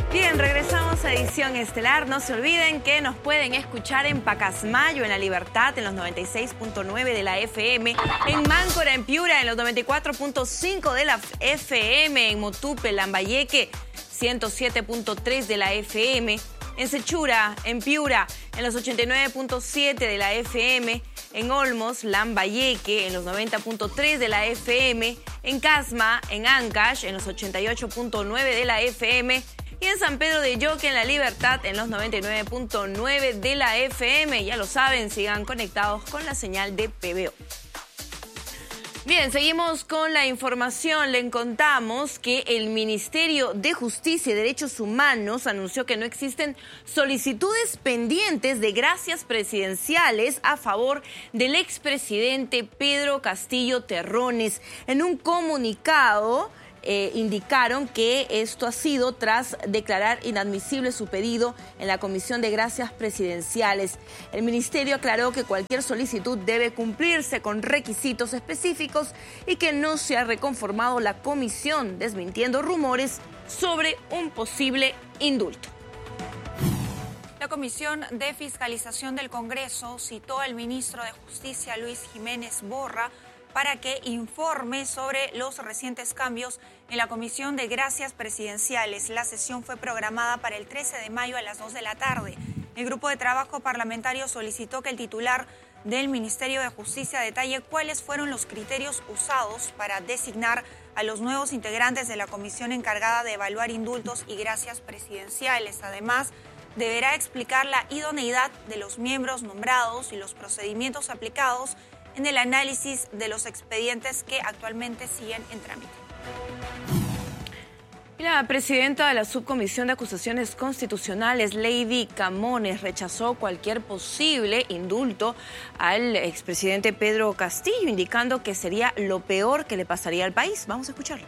Bien, regresamos a Edición Estelar. No se olviden que nos pueden escuchar en Pacasmayo, en La Libertad, en los 96.9 de la FM, en Máncora, en Piura, en los 94.5 de la FM, en Motupe, Lambayeque, 107.3 de la FM, en Sechura, en Piura, en los 89.7 de la FM, en Olmos, Lambayeque, en los 90.3 de la FM, en Casma, en Ancash, en los 88.9 de la FM, y en San Pedro de Yoque, en La Libertad, en los 99.9 de la FM. Ya lo saben, sigan conectados con la señal de PBO. Bien, seguimos con la información. Le contamos que el Ministerio de Justicia y Derechos Humanos anunció que no existen solicitudes pendientes de gracias presidenciales a favor del expresidente Pedro Castillo Terrones. En un comunicado indicaron que esto ha sido tras declarar inadmisible su pedido en la Comisión de Gracias Presidenciales. El ministerio aclaró que cualquier solicitud debe cumplirse con requisitos específicos y que no se ha reconformado la comisión, desmintiendo rumores sobre un posible indulto. La Comisión de Fiscalización del Congreso citó al ministro de Justicia, Luis Jiménez Borra, para que informe sobre los recientes cambios en la Comisión de Gracias Presidenciales. La sesión fue programada para el 13 de mayo a las 2 de la tarde. El grupo de trabajo parlamentario solicitó que el titular del Ministerio de Justicia detalle cuáles fueron los criterios usados para designar a los nuevos integrantes de la comisión encargada de evaluar indultos y gracias presidenciales. Además, deberá explicar la idoneidad de los miembros nombrados y los procedimientos aplicados en el análisis de los expedientes que actualmente siguen en trámite. La presidenta de la Subcomisión de Acusaciones Constitucionales, Lady Camones, rechazó cualquier posible indulto al expresidente Pedro Castillo, indicando que sería lo peor que le pasaría al país. Vamos a escucharlo.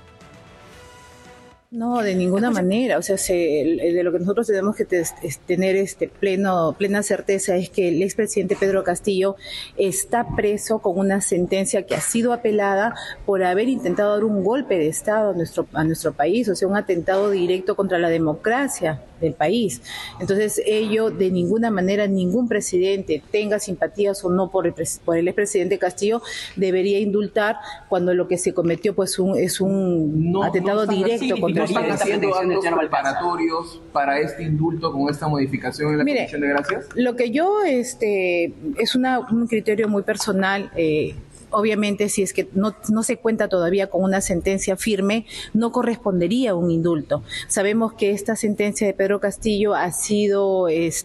No, de ninguna manera. O sea, de lo que nosotros tenemos que tener plena certeza es que el expresidente Pedro Castillo está preso con una sentencia que ha sido apelada por haber intentado dar un golpe de Estado a nuestro país, o sea, un atentado directo contra la democracia del país. Entonces, ello de ninguna manera, ningún presidente, tenga simpatías o no por el expresidente Castillo, debería indultar cuando lo que se cometió pues es un atentado directo contra ¿Están haciendo actos preparatorios para este indulto con esta modificación en la Comisión de Gracias? Lo que yo es un criterio muy personal. Obviamente, si es que no se cuenta todavía con una sentencia firme, no correspondería un indulto. Sabemos que esta sentencia de Pedro Castillo ha sido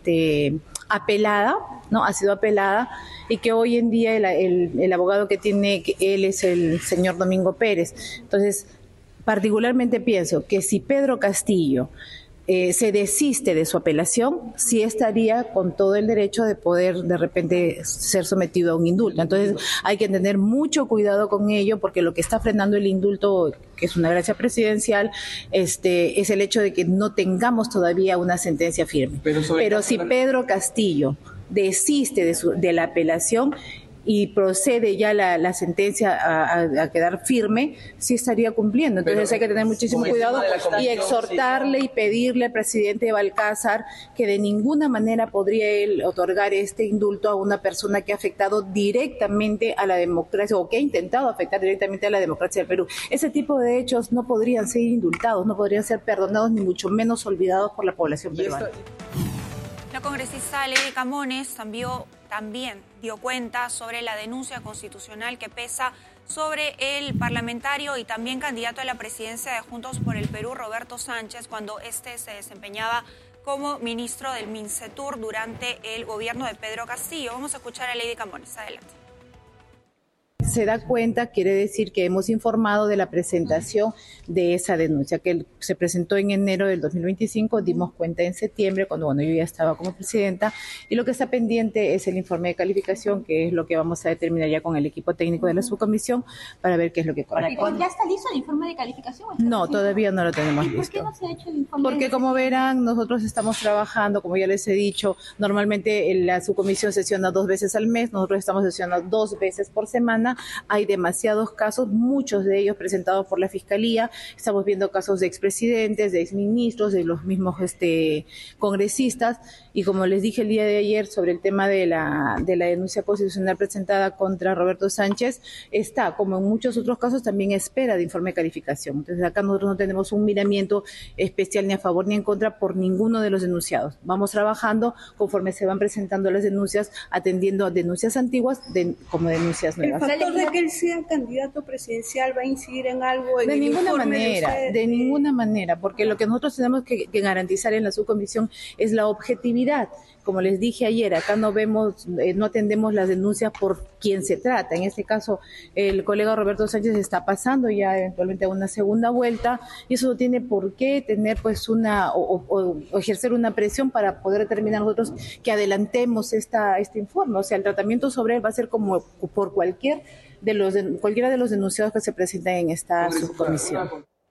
apelada, ¿no? Ha sido apelada, y que hoy en día el abogado que tiene él es el señor Domingo Pérez. Entonces, particularmente pienso que si Pedro Castillo se desiste de su apelación, sí estaría con todo el derecho de poder de repente ser sometido a un indulto. Entonces hay que tener mucho cuidado con ello, porque lo que está frenando el indulto, que es una gracia presidencial, es el hecho de que no tengamos todavía una sentencia firme. Pero si Pedro Castillo desiste de la apelación y procede ya la sentencia a quedar firme, sí estaría cumpliendo. Entonces hay que tener muchísimo cuidado y exhortarle y pedirle al presidente Balcázar que de ninguna manera podría él otorgar este indulto a una persona que ha afectado directamente a la democracia, o que ha intentado afectar directamente a la democracia del Perú. Ese tipo de hechos no podrían ser indultados, no podrían ser perdonados, ni mucho menos olvidados por la población peruana. La congresista Lady Camones también dio cuenta sobre la denuncia constitucional que pesa sobre el parlamentario y también candidato a la presidencia de Juntos por el Perú, Roberto Sánchez, cuando se desempeñaba como ministro del MINCETUR durante el gobierno de Pedro Castillo. Vamos a escuchar a Lady Camones. Adelante. Se da cuenta, quiere decir que hemos informado de la presentación de esa denuncia, que se presentó en enero del 2025, dimos cuenta en septiembre, cuando yo ya estaba como presidenta, y lo que está pendiente es el informe de calificación, que es lo que vamos a determinar ya con el equipo técnico de la subcomisión, para ver qué es lo que corresponde. ¿Ya está listo el informe de calificación? No, todavía no lo tenemos listo. ¿Por qué no se ha hecho el informe? Porque como verán, nosotros estamos trabajando, como ya les he dicho, normalmente la subcomisión sesiona 2 veces al mes, nosotros estamos sesionando 2 veces por semana, Hay demasiados casos, muchos de ellos presentados por la Fiscalía. Estamos viendo casos de expresidentes, de exministros, de los mismos congresistas. Y como les dije el día de ayer sobre el tema de la denuncia constitucional presentada contra Roberto Sánchez, está, como en muchos otros casos, también espera de informe de calificación. Entonces acá nosotros no tenemos un miramiento especial ni a favor ni en contra por ninguno de los denunciados. Vamos trabajando conforme se van presentando las denuncias, atendiendo a denuncias antiguas como denuncias nuevas. ¿El factor de que él sea candidato presidencial va a incidir en algo? De ninguna manera, porque lo que nosotros tenemos que garantizar en la subcomisión es la objetividad. Como les dije ayer, acá no atendemos las denuncias por quien se trata. En este caso, el colega Roberto Sánchez está pasando ya eventualmente a una segunda vuelta, y eso no tiene por qué tener pues o ejercer una presión para poder determinar nosotros que adelantemos este informe. O sea, el tratamiento sobre él va a ser como por cualquiera de los denunciados que se presentan en esta subcomisión.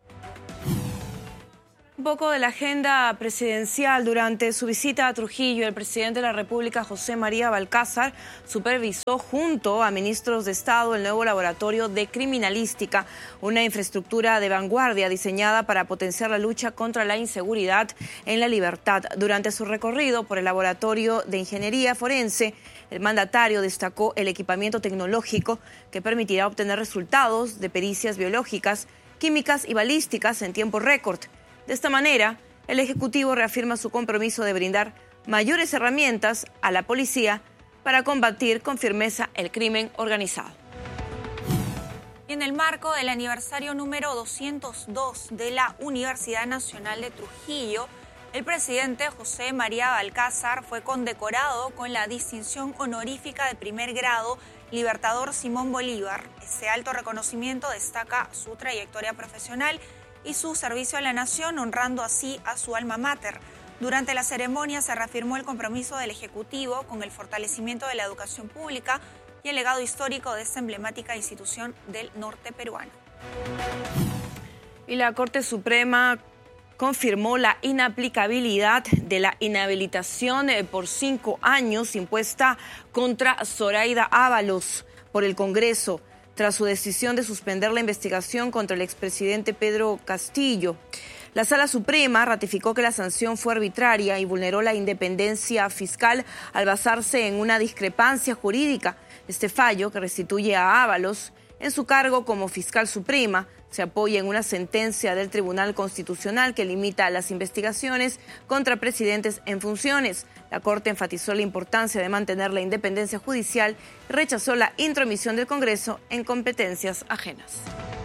Un poco de la agenda presidencial. Durante su visita a Trujillo, el presidente de la República, José María Balcázar, supervisó junto a ministros de Estado el nuevo laboratorio de criminalística, una infraestructura de vanguardia diseñada para potenciar la lucha contra la inseguridad en La Libertad. Durante su recorrido por el laboratorio de ingeniería forense, el mandatario destacó el equipamiento tecnológico que permitirá obtener resultados de pericias biológicas, químicas y balísticas en tiempo récord. De esta manera, el Ejecutivo reafirma su compromiso de brindar mayores herramientas a la policía para combatir con firmeza el crimen organizado. Y en el marco del aniversario número 202 de la Universidad Nacional de Trujillo, el presidente José María Balcázar fue condecorado con la distinción honorífica de primer grado Libertador Simón Bolívar. Ese alto reconocimiento destaca su trayectoria profesional y su servicio a la nación, honrando así a su alma mater. Durante la ceremonia se reafirmó el compromiso del Ejecutivo con el fortalecimiento de la educación pública y el legado histórico de esta emblemática institución del norte peruano. Y la Corte Suprema confirmó la inaplicabilidad de la inhabilitación por 5 años impuesta contra Zoraida Ábalos por el Congreso, tras su decisión de suspender la investigación contra el expresidente Pedro Castillo. La Sala Suprema ratificó que la sanción fue arbitraria y vulneró la independencia fiscal al basarse en una discrepancia jurídica. Este fallo, que restituye a Ábalos en su cargo como fiscal suprema, se apoya en una sentencia del Tribunal Constitucional que limita las investigaciones contra presidentes en funciones. La Corte enfatizó la importancia de mantener la independencia judicial y rechazó la intromisión del Congreso en competencias ajenas.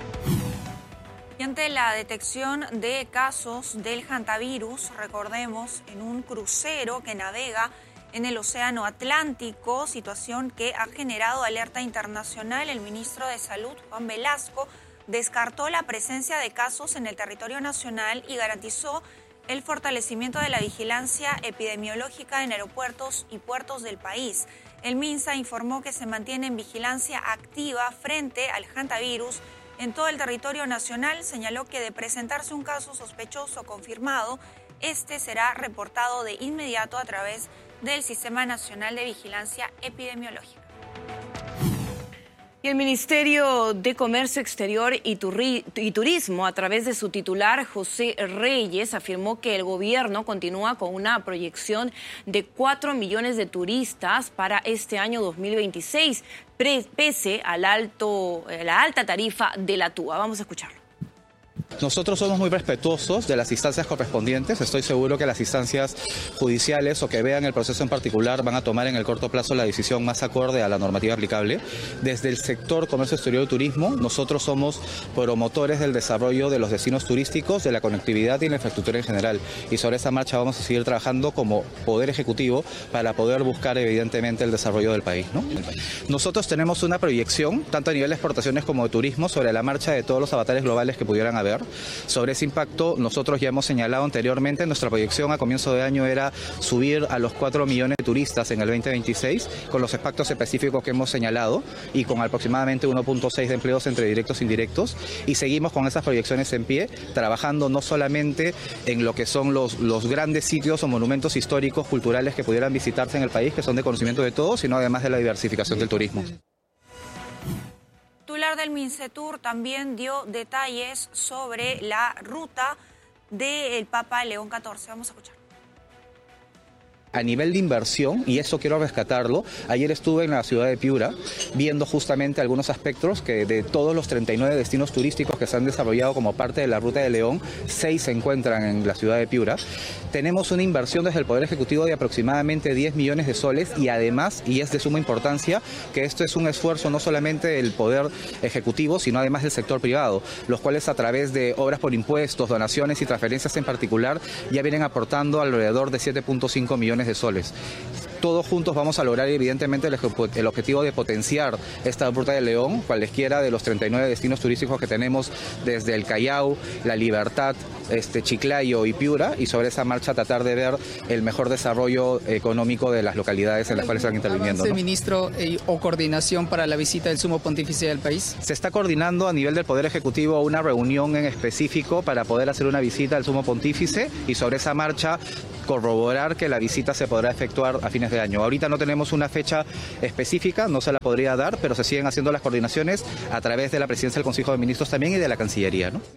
Y ante la detección de casos del hantavirus, recordemos, en un crucero que navega en el Océano Atlántico, situación que ha generado alerta internacional, el ministro de Salud, Juan Velasco, descartó la presencia de casos en el territorio nacional y garantizó el fortalecimiento de la vigilancia epidemiológica en aeropuertos y puertos del país. El MINSA informó que se mantiene en vigilancia activa frente al hantavirus en todo el territorio nacional. Señaló que de presentarse un caso sospechoso confirmado, este será reportado de inmediato a través del Sistema Nacional de Vigilancia Epidemiológica. Y el Ministerio de Comercio Exterior y Turismo, a través de su titular, José Reyes, afirmó que el gobierno continúa con una proyección de 4 millones de turistas para este año 2026, pese a la alta tarifa de la TUA. Vamos a escucharlo. Nosotros somos muy respetuosos de las instancias correspondientes. Estoy seguro que las instancias judiciales o que vean el proceso en particular van a tomar en el corto plazo la decisión más acorde a la normativa aplicable. Desde el sector comercio exterior y turismo, nosotros somos promotores del desarrollo de los destinos turísticos, de la conectividad y la infraestructura en general. Y sobre esa marcha vamos a seguir trabajando como Poder Ejecutivo para poder buscar evidentemente el desarrollo del país, ¿no? Nosotros tenemos una proyección, tanto a nivel de exportaciones como de turismo, sobre la marcha de todos los avatares globales que pudieran haber. Sobre ese impacto, nosotros ya hemos señalado anteriormente, nuestra proyección a comienzo de año era subir a los 4 millones de turistas en el 2026, con los impactos específicos que hemos señalado y con aproximadamente 1.6 de empleos entre directos e indirectos. Y seguimos con esas proyecciones en pie, trabajando no solamente en lo que son los grandes sitios o monumentos históricos, culturales que pudieran visitarse en el país, que son de conocimiento de todos, sino además de la diversificación del turismo. del Mincetur también dio detalles sobre la ruta del Papa León XIV. Vamos a escuchar. A nivel de inversión, y eso quiero rescatarlo, ayer estuve en la ciudad de Piura viendo justamente algunos aspectos que de todos los 39 destinos turísticos que se han desarrollado como parte de la Ruta de León, 6 se encuentran en la ciudad de Piura. Tenemos una inversión desde el Poder Ejecutivo de aproximadamente 10 millones de soles y además, y es de suma importancia, que esto es un esfuerzo no solamente del Poder Ejecutivo, sino además del sector privado, los cuales a través de obras por impuestos, donaciones y transferencias en particular, ya vienen aportando alrededor de 7.5 millones de soles. Todos juntos vamos a lograr evidentemente el objetivo de potenciar esta Ruta de León, cualesquiera de los 39 destinos turísticos que tenemos desde el Callao, La Libertad, Chiclayo y Piura, y sobre esa marcha tratar de ver el mejor desarrollo económico de las localidades en las cuales están interviniendo, ¿no? Ministro, o coordinación para la visita del Sumo Pontífice del país. Se está coordinando a nivel del Poder Ejecutivo una reunión en específico para poder hacer una visita al Sumo Pontífice y sobre esa marcha corroborar que la visita se podrá efectuar a fines de año. Ahorita no tenemos una fecha específica, no se la podría dar, pero se siguen haciendo las coordinaciones a través de la Presidencia del Consejo de Ministros también y de la Cancillería, ¿no?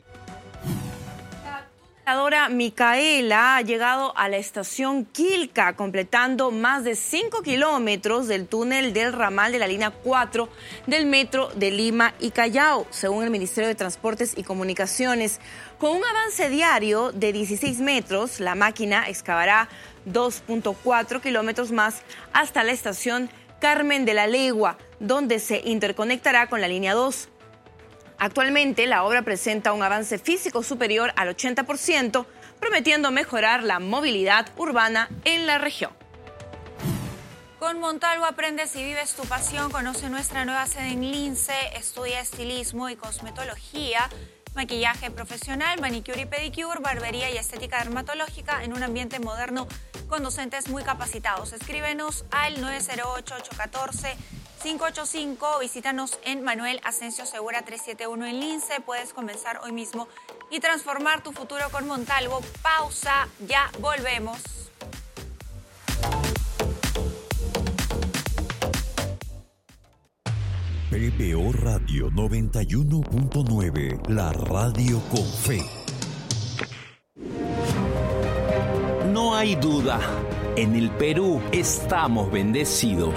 La senadora Micaela ha llegado a la estación Quilca, completando más de 5 kilómetros del túnel del ramal de la línea 4 del metro de Lima y Callao, según el Ministerio de Transportes y Comunicaciones. Con un avance diario de 16 metros, la máquina excavará 2.4 kilómetros más hasta la estación Carmen de la Legua, donde se interconectará con la línea 2. Actualmente, la obra presenta un avance físico superior al 80%, prometiendo mejorar la movilidad urbana en la región. Con Montalvo aprendes y vives tu pasión. Conoce nuestra nueva sede en Lince. Estudia estilismo y cosmetología, maquillaje profesional, manicure y pedicure, barbería y estética dermatológica en un ambiente moderno con docentes muy capacitados. Escríbenos al 908-814-585. Visítanos en Manuel Asensio Segura 371 en Lince. Puedes comenzar hoy mismo y transformar tu futuro con Montalvo. Pausa, ya volvemos. PBO Radio 91.9, la radio con fe. No hay duda, en el Perú estamos bendecidos.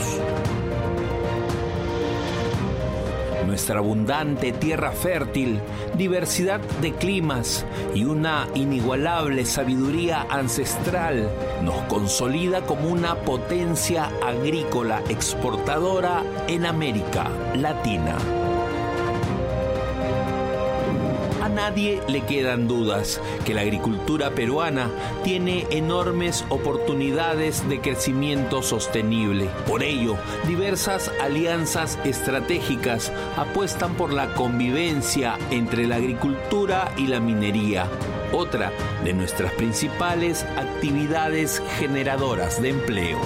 Nuestra abundante tierra fértil, diversidad de climas y una inigualable sabiduría ancestral nos consolida como una potencia agrícola exportadora en América Latina. A nadie le quedan dudas que la agricultura peruana tiene enormes oportunidades de crecimiento sostenible. Por ello, diversas alianzas estratégicas apuestan por la convivencia entre la agricultura y la minería, otra de nuestras principales actividades generadoras de empleo.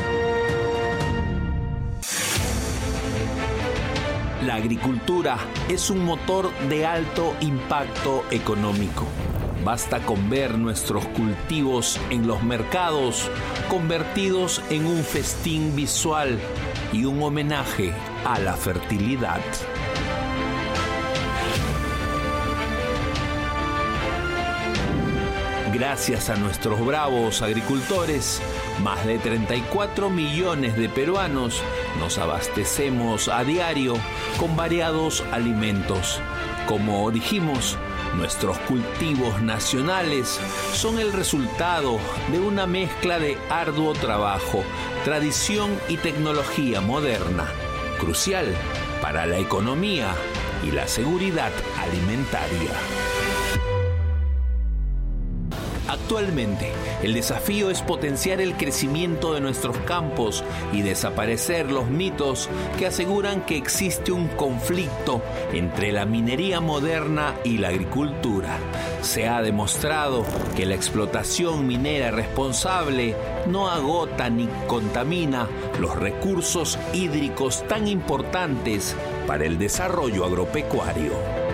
La agricultura es un motor de alto impacto económico. Basta con ver nuestros cultivos en los mercados convertidos en un festín visual y un homenaje a la fertilidad. Gracias a nuestros bravos agricultores, más de 34 millones de peruanos nos abastecemos a diario con variados alimentos. Como dijimos, nuestros cultivos nacionales son el resultado de una mezcla de arduo trabajo, tradición y tecnología moderna, crucial para la economía y la seguridad alimentaria. Actualmente, el desafío es potenciar el crecimiento de nuestros campos y desaparecer los mitos que aseguran que existe un conflicto entre la minería moderna y la agricultura. Se ha demostrado que la explotación minera responsable no agota ni contamina los recursos hídricos tan importantes para el desarrollo agropecuario.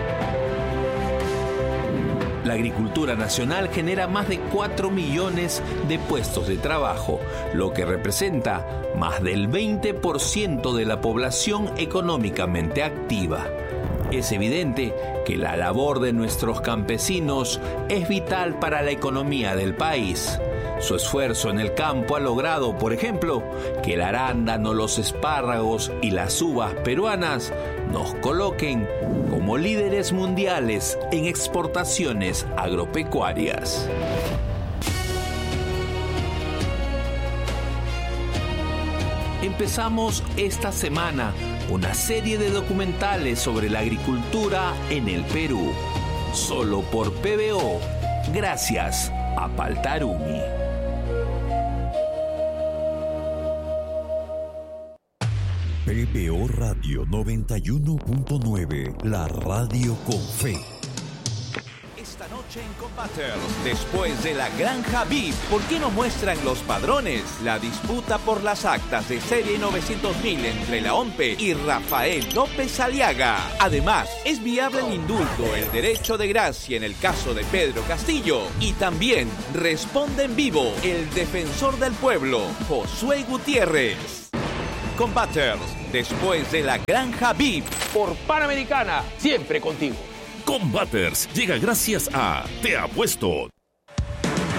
La agricultura nacional genera más de 4 millones de puestos de trabajo, lo que representa más del 20% de la población económicamente activa. Es evidente que la labor de nuestros campesinos es vital para la economía del país. Su esfuerzo en el campo ha logrado, por ejemplo, que el arándano, los espárragos y las uvas peruanas nos coloquen como líderes mundiales en exportaciones agropecuarias. Empezamos esta semana una serie de documentales sobre la agricultura en el Perú, solo por PBO, gracias a Paltarumi. PBO Radio 91.9, la radio con fe. Esta noche en Combaters, después de la Granja VIP, ¿por qué no muestran los padrones? La disputa por las actas de serie 900.000 entre la OMPE y Rafael López Aliaga. Además, ¿es viable el indulto, el derecho de gracia en el caso de Pedro Castillo? Y también responde en vivo el defensor del pueblo, Josué Gutiérrez. Combaters, después de la Granja VIP, por Panamericana, siempre contigo. Combaters llega gracias a Te Apuesto.